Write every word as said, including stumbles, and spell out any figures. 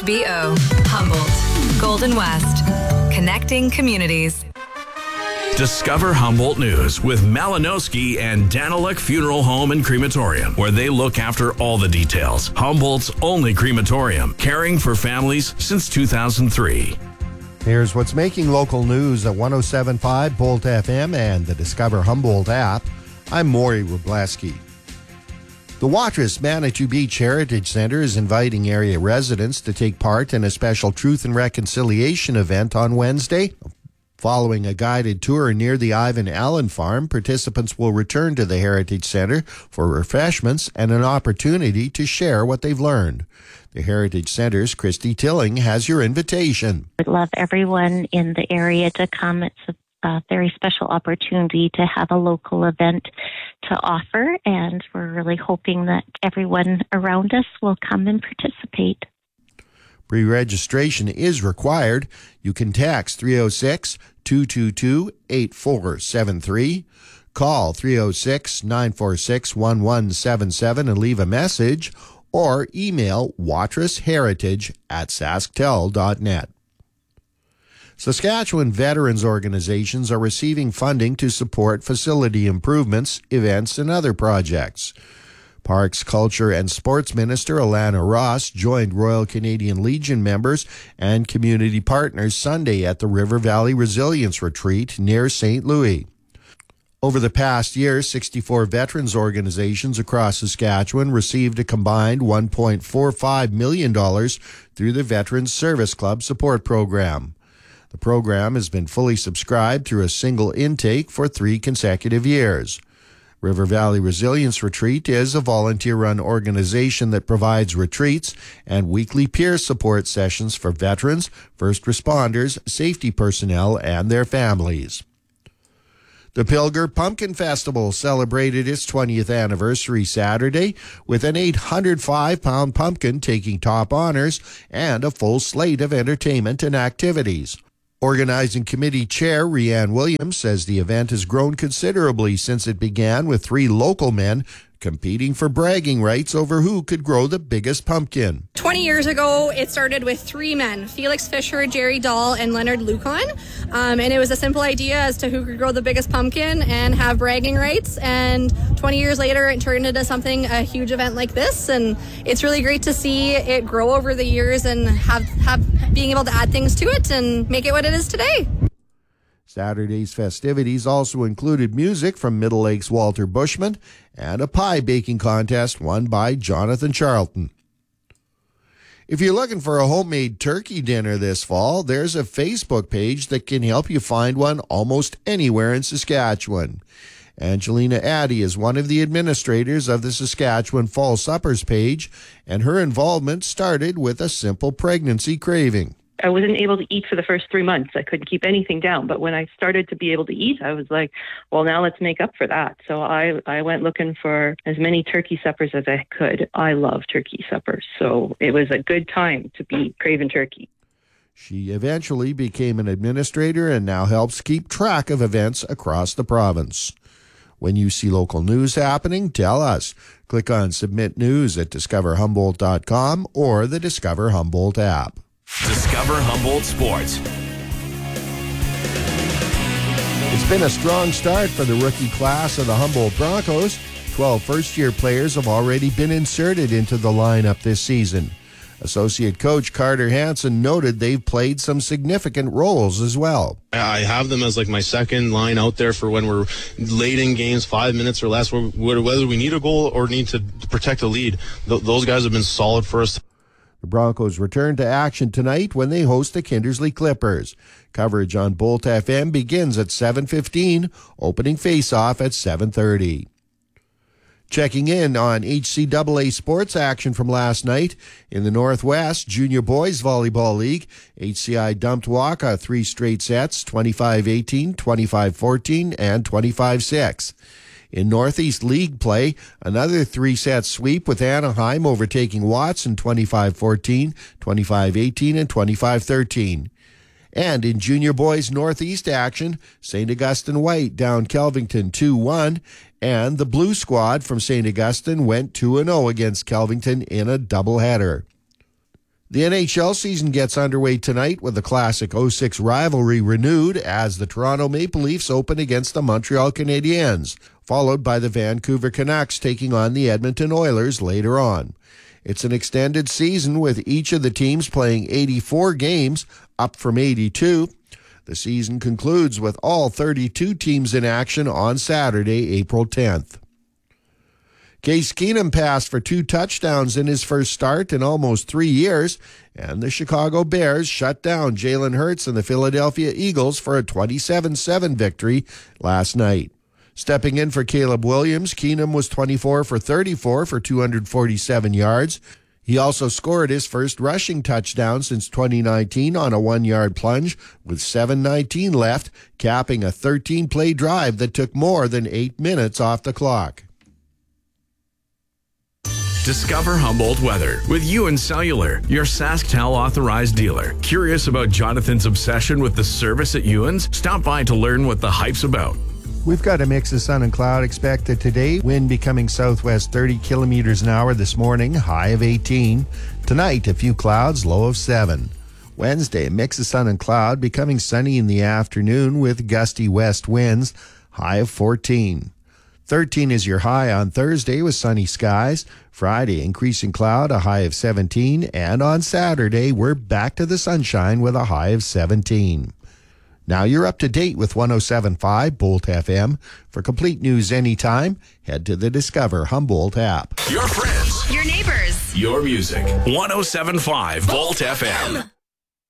H B O, Humboldt, Golden West, connecting communities. Discover Humboldt News with Malinowski and Daniluk Funeral Home and Crematorium, where they look after all the details. Humboldt's only crematorium, caring for families since two thousand three. Here's what's making local news at one oh seven point five Bolt F M and the Discover Humboldt app. I'm Maury Wrobleski. The Watrous Manitou Beach Heritage Center is inviting area residents to take part in a special Truth and Reconciliation event on Wednesday. Following a guided tour near the Ivan Allen Farm, participants will return to the Heritage Center for refreshments and an opportunity to share what they've learned. The Heritage Center's Christy Tilling has your invitation. I'd love everyone in the area to come. It's a a very special opportunity to have a local event to offer, and we're really hoping that everyone around us will come and participate. Pre-registration is required. You can text three oh six, two two two, eight four seven three, call three oh six, nine four six, one one seven seven and leave a message, or email watrous.heritage at sasktel dot net. Saskatchewan veterans organizations are receiving funding to support facility improvements, events, and other projects. Parks, Culture, and Sports Minister Alana Ross joined Royal Canadian Legion members and community partners Sunday at the River Valley Resilience Retreat near Saint Louis. Over the past year, sixty-four veterans organizations across Saskatchewan received a combined one point four five million dollars through the Veterans Service Club Support Program. The program has been fully subscribed through a single intake for three consecutive years. River Valley Resilience Retreat is a volunteer-run organization that provides retreats and weekly peer support sessions for veterans, first responders, safety personnel, and their families. The Pilger Pumpkin Festival celebrated its twentieth anniversary Saturday with an eight hundred five pound pumpkin taking top honors and a full slate of entertainment and activities. Organizing Committee Chair Rhianne Williams says the event has grown considerably since it began with three local men competing for bragging rights over who could grow the biggest pumpkin. twenty years ago, it started with three men, Felix Fisher, Jerry Dahl, and Leonard Lucon. Um, and it was a simple idea as to who could grow the biggest pumpkin and have bragging rights. And twenty years later, it turned into something, a huge event like this. And it's really great to see it grow over the years and have, have being able to add things to it and make it what it is today. Saturday's festivities also included music from Middle Lakes' Walter Bushman and a pie baking contest won by Jonathan Charlton. If you're looking for a homemade turkey dinner this fall, there's a Facebook page that can help you find one almost anywhere in Saskatchewan. Angelina Addy is one of the administrators of the Saskatchewan Fall Suppers page, and her involvement started with a simple pregnancy craving. I wasn't able to eat for the first three months. I couldn't keep anything down. But when I started to be able to eat, I was like, well, now let's make up for that. So I, I went looking for as many turkey suppers as I could. I love turkey suppers. So it was a good time to be craving turkey. She eventually became an administrator and now helps keep track of events across the province. When you see local news happening, tell us. Click on Submit News at discover humboldt dot com or the Discover Humboldt app. Discover Humboldt Sports. It's been a strong start for the rookie class of the Humboldt Broncos. Twelve first-year players have already been inserted into the lineup this season. Associate coach Carter Hansen noted they've played some significant roles as well. I have them as like my second line out there for when we're late in games, five minutes or less, whether we need a goal or need to protect a lead. Th- those guys have been solid for us. The Broncos return to action tonight when they host the Kindersley Clippers. Coverage on Bolt F M begins at seven fifteen, opening face-off at seven thirty. Checking in on H C A A sports action from last night. In the Northwest Junior Boys Volleyball League, H C I dumped Waka three straight sets, twenty-five eighteen, twenty-five fourteen, and twenty-five six. In Northeast League play, another three-set sweep with Anaheim overtaking Watson twenty-five fourteen, twenty-five eighteen, and twenty-five thirteen. And in Junior Boys Northeast action, Saint Augustine White down Kelvington two one, and the Blue Squad from Saint Augustine went two and oh against Kelvington in a doubleheader. The N H L season gets underway tonight with the classic oh six rivalry renewed as the Toronto Maple Leafs open against the Montreal Canadiens, followed by the Vancouver Canucks taking on the Edmonton Oilers later on. It's an extended season with each of the teams playing eighty-four games, up from eighty-two. The season concludes with all thirty-two teams in action on Saturday, April tenth. Case Keenum passed for two touchdowns in his first start in almost three years, and the Chicago Bears shut down Jalen Hurts and the Philadelphia Eagles for a twenty-seven seven victory last night. Stepping in for Caleb Williams, Keenum was twenty-four for thirty-four for two hundred forty-seven yards. He also scored his first rushing touchdown since twenty nineteen on a one-yard plunge with seven nineteen left, capping a thirteen-play drive that took more than eight minutes off the clock. Discover Humboldt weather with Ewan Cellular, your SaskTel authorized dealer. Curious about Jonathan's obsession with the service at Ewan's? Stop by to learn what the hype's about. We've got a mix of sun and cloud expected today. Wind becoming southwest thirty kilometers an hour this morning, high of eighteen. Tonight, a few clouds, low of seven. Wednesday, a mix of sun and cloud, becoming sunny in the afternoon with gusty west winds, high of fourteen. thirteen is your high on Thursday with sunny skies. Friday, increasing cloud, a high of seventeen. And on Saturday, we're back to the sunshine with a high of seventeen. Now you're up to date with one oh seven point five Bolt F M. For complete news anytime, head to the Discover Humboldt app. Your friends, Your neighbors. your music. one oh seven point five Bolt F M.